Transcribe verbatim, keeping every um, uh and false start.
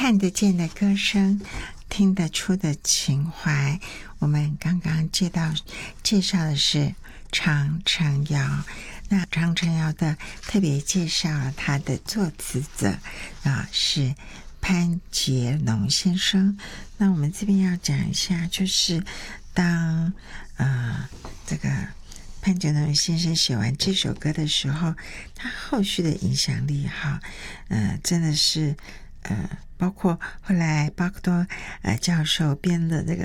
看得见的歌声，听得出的情怀。我们刚刚介到介绍的是长城谣，那长城谣的特别介绍了他的作词者啊是潘杰龙先生。那我们这边要讲一下，就是当呃这个潘杰龙先生写完这首歌的时候，他后续的影响力哈，呃，真的是呃，包括后来巴克多呃教授编了这个